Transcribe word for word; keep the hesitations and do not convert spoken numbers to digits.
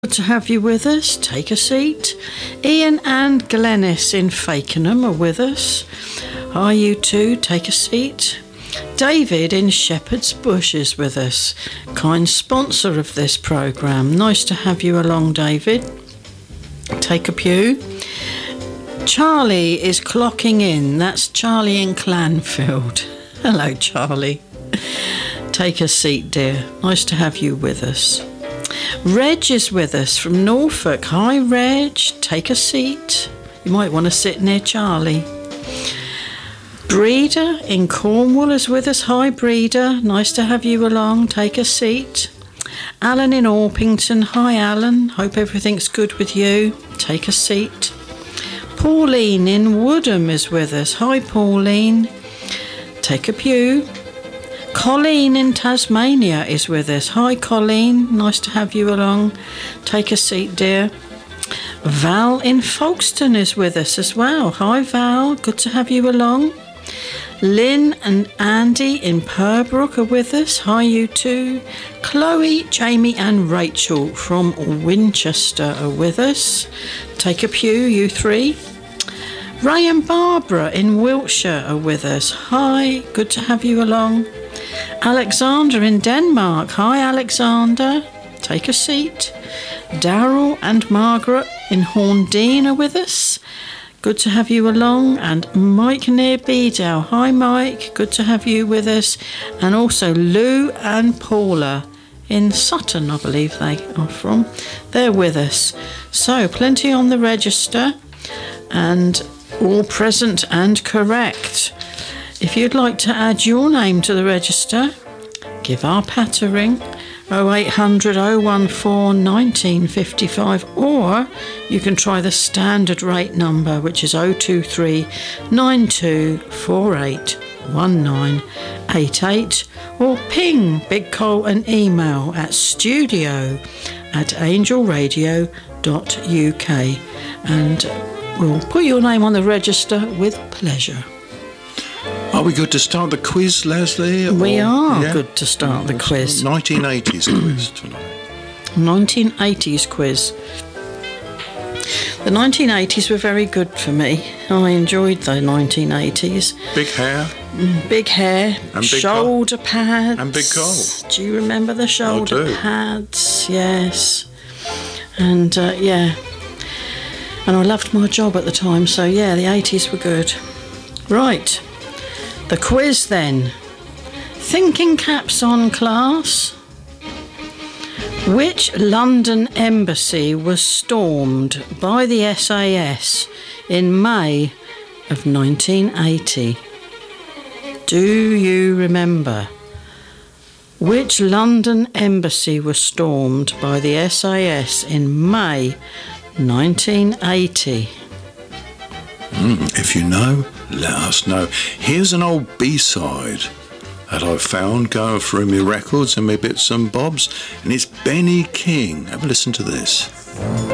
Good to have you with us. Take a seat. Ian and Glenys in Fakenham are with us. Hi, you two. Take a seat. David in Shepherd's Bush is with us, kind sponsor of this programme. Nice to have you along, David. Take a pew. Charlie is clocking in. That's Charlie in Clanfield. Hello, Charlie. Take a seat, dear. Nice to have you with us. Reg is with us from Norfolk. Hi, Reg. Take a seat. You might want to sit near Charlie. Breeder in Cornwall is with us. Hi, Breeder. Nice to have you along. Take a seat. Alan in Orpington. Hi, Alan. Hope everything's good with you. Take a seat. Pauline in Woodham is with us. Hi, Pauline. Take a pew. Colleen in Tasmania is with us. Hi, Colleen. Nice to have you along. Take a seat, dear. Val in Folkestone is with us as well. Hi, Val. Good to have you along. Lynn and Andy in Purbrook are with us. Hi, you two. Chloe, Jamie and Rachel from Winchester are with us. Take a pew, you three. Ray and Barbara in Wiltshire are with us. Hi, good to have you along. Alexander in Denmark. Hi, Alexander. Take a seat. Daryl and Margaret in Horndean are with us. Good to have you along. And Mike near Bedale. Hi, Mike. Good to have you with us. And also Lou and Paula in Sutton, I believe they are from. They're with us. So, plenty on the register and all present and correct. If you'd like to add your name to the register, give our Pat a ring, oh eight hundred, oh one four, nineteen fifty-five, or you can try the standard rate number, which is oh two three, nine two four eight, one nine eight eight, or ping Big Cole an email at studio at angel radio dot u k, and we'll put your name on the register with pleasure. Are we good to start the quiz, Leslie? Or, we are yeah? good to start the quiz. nineteen eighties quiz tonight. nineteen eighties quiz. The nineteen eighties were very good for me. I enjoyed the nineteen eighties. Big hair. Big hair. And big shoulder Cole. pads. And Big Cole. Do you remember the shoulder I do. pads? Yes. And, uh, yeah. And I loved my job at the time, so yeah, the eighties were good. Right. The quiz then. Thinking caps on, class. Which London embassy was stormed by the S A S in May of nineteen eighty? Do you remember? Which London embassy was stormed by the S A S in May nineteen eighty? Mm, if you know, let us know. Here's an old B-side that I found going through my records and my bits and bobs, and it's Benny King. Have a listen to this.